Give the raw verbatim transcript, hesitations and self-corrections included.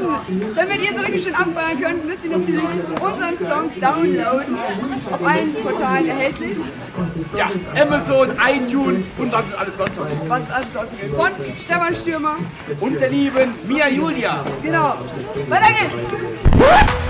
Damit ihr so richtig schön abfeiern könnt, müsst ihr natürlich unseren Song downloaden. Auf allen Portalen erhältlich. Ja, Amazon, iTunes und was ist alles sonst noch. Was ist alles sonst gibt. Von Stefan Stürmer. Und der lieben Mia Julia. Genau. Weiter geht's.